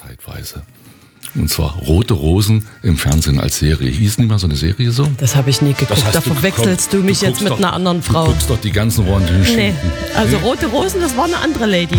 zeitweise. Und zwar Rote Rosen im Fernsehen als Serie. Hieß nicht mal so eine Serie so? Das habe ich nie geguckt. Da verwechselst du mich jetzt mit einer anderen Frau. Du guckst doch die ganzen Rollen. Nee, also Rote Rosen, das war eine andere Lady.